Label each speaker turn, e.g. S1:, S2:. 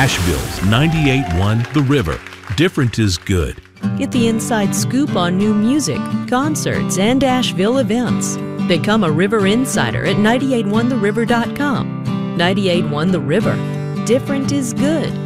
S1: Asheville's 98.1 The River. Different is good.
S2: Get the inside scoop on new music, concerts, and Asheville events. Become a River Insider at 981theriver.com. 98.1 The River. Different is good.